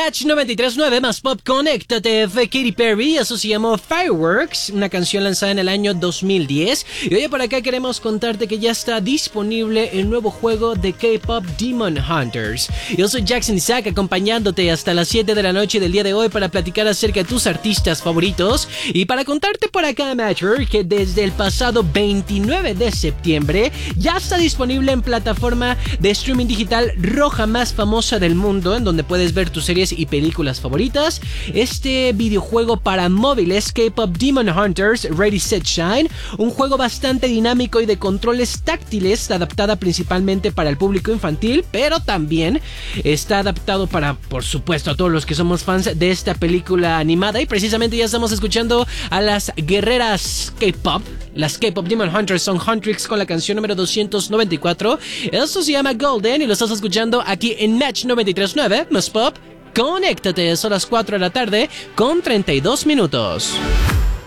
Match 93.9 más Pop, conéctate, fue Katy Perry, eso se llamó Fireworks, una canción lanzada en el año 2010. Y hoy por acá queremos contarte que ya está disponible el nuevo juego de K-Pop Demon Hunters. Yo soy Jackson Isaac, acompañándote hasta las 7 de la noche del día de hoy para platicar acerca de tus artistas favoritos y para contarte por acá, Matcher, que desde el pasado 29 de septiembre ya está disponible en plataforma de streaming digital roja más famosa del mundo, en donde puedes ver tus series y películas favoritas. Este videojuego para móviles, K-Pop Demon Hunters Ready Set Shine, un juego bastante dinámico y de controles táctiles, adaptada principalmente para el público infantil, pero también está adaptado para, por supuesto, a todos los que somos fans de esta película animada. Y precisamente ya estamos escuchando a las guerreras K-Pop. Las K-Pop Demon Hunters son Huntrix con la canción número 294. Esto se llama Golden y lo estás escuchando aquí en Match 93.9 más Pop. Conéctate, son las 4 de la tarde con 32 minutos.